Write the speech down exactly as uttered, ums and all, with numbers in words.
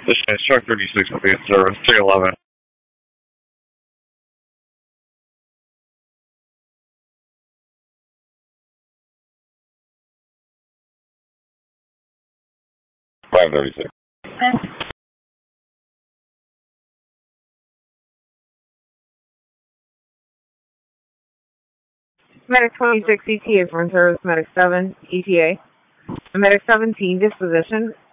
This is Truck thirty-six will be in service, three eleven. five thirty-six. Medic twenty-six E T A for in service, Medic seven E T A. Medic seventeen disposition,